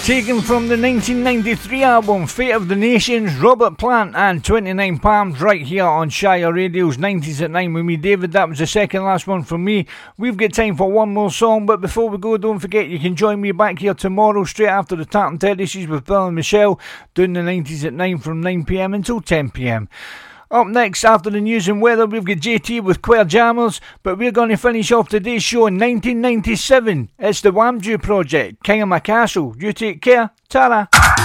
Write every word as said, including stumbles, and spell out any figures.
Taken from the nineteen ninety-three album Fate of the Nations, Robert Plant and twenty-nine Palms, right here on Shire Radio's nineties at nine with me, David. That was the second last one from me. We've got time for one more song, but before we go, don't forget you can join me back here tomorrow straight after the Tartan Terraces with Bill and Michelle, doing the nineties at nine from nine p m until ten p m. Up next, after the news and weather, we've got J T with Queer Jammers, but we're going to finish off today's show in nineteen ninety-seven. It's the Wamju Project, King of My Castle. You take care. Ta-ra.